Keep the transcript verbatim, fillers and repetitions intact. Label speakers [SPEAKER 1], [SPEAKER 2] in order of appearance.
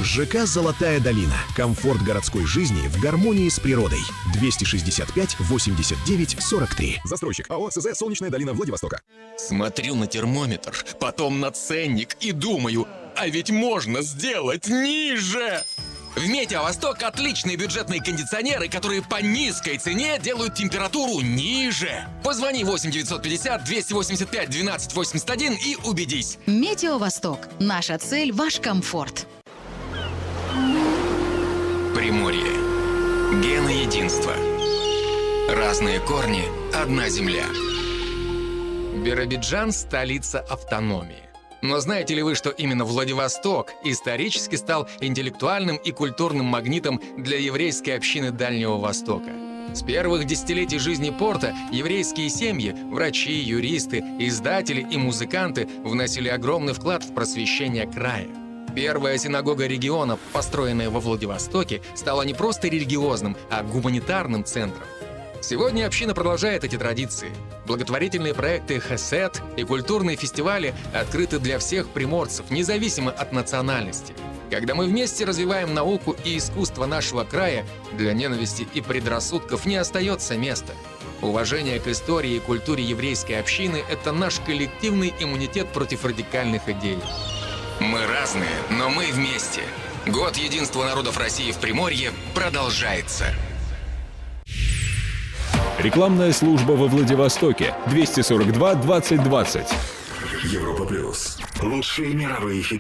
[SPEAKER 1] ЖК «Золотая долина». Комфорт городской жизни в гармонии с природой. двести шестьдесят пять восемьдесят девять сорок три.
[SPEAKER 2] Застройщик АО СЗ «Солнечная долина» Владивостока.
[SPEAKER 3] Смотрю на термометр, потом на ценник и думаю, а ведь можно сделать ниже! В Метеовосток отличные бюджетные кондиционеры, которые по низкой цене делают температуру ниже. Позвони восемь девятьсот пятьдесят двести восемьдесят пять двенадцать восемьдесят один и убедись.
[SPEAKER 4] Метеовосток. Наша цель – ваш комфорт.
[SPEAKER 3] Приморье. Гены единства. Разные корни, одна земля. Биробиджан – столица автономии. Но знаете ли вы, что именно Владивосток исторически стал интеллектуальным и культурным магнитом для еврейской общины Дальнего Востока? С первых десятилетий жизни порта еврейские семьи, врачи, юристы, издатели и музыканты вносили огромный вклад в просвещение края. Первая синагога региона, построенная во Владивостоке, стала не просто религиозным, а гуманитарным центром. Сегодня община продолжает эти традиции. Благотворительные проекты «Хесед» и культурные фестивали открыты для всех приморцев, независимо от национальности. Когда мы вместе развиваем науку и искусство нашего края, для ненависти и предрассудков не остается места. Уважение к истории и культуре еврейской общины – это наш коллективный иммунитет против радикальных идей. Мы разные, но мы вместе. Год единства народов России в Приморье продолжается.
[SPEAKER 5] Рекламная служба во Владивостоке. двести сорок два двадцать двадцать.
[SPEAKER 2] Европа плюс. Лучшие мировые хиты.